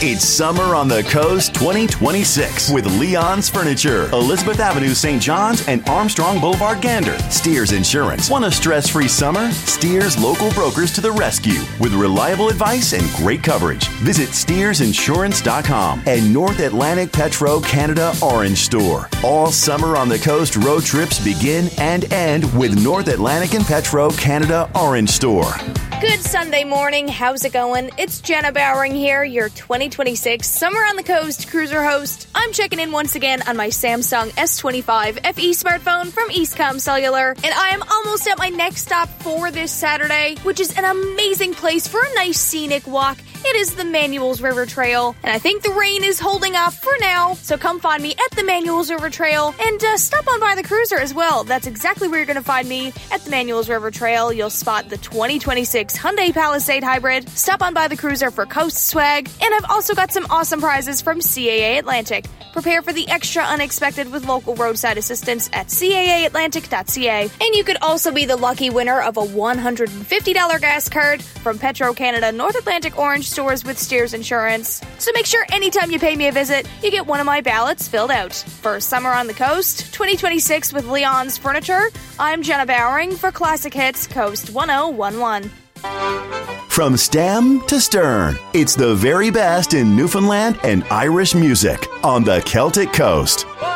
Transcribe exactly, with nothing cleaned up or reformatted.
It's Summer on the Coast twenty twenty-six with Leon's Furniture, Elizabeth Avenue, Saint John's, and Armstrong Boulevard, Gander. Steers Insurance. Want a stress-free summer? Steers local brokers to the rescue with reliable advice and great coverage. Visit steers insurance dot com and North Atlantic Petro Canada Orange Store. All Summer on the Coast road trips begin and end with North Atlantic and Petro Canada Orange Store. Good Sunday morning. How's it going? It's Jenna Bowering here, your twenty twenty-six Summer on the Coast cruiser host. I'm checking in once again on my Samsung S twenty-five F E smartphone from Eastcom Cellular, and I am almost at my next stop for this Saturday, which is an amazing place for a nice scenic walk. It is the Manuals River Trail, and I think the rain is holding off for now, so come find me at the Manuals River Trail, and uh, stop on by the cruiser as well. That's exactly where you're going to find me at the Manuals River Trail. You'll spot the twenty twenty-six Hyundai Palisade Hybrid. Stop on by the cruiser for coast swag, and I've also got some awesome prizes from C A A Atlantic. Prepare for the extra unexpected with local roadside assistance at C A A atlantic dot C A. And you could also be the lucky winner of a one hundred fifty dollars gas card from Petro Canada North Atlantic Orange Stores with Steers Insurance. So make sure anytime you pay me a visit, you get one of my ballots filled out. For Summer on the Coast twenty twenty-six with Leon's Furniture, I'm Jenna Bowering for Classic Hits Coast one oh one one. From stem to stern, it's the very best in Newfoundland and Irish music on the Celtic Coast.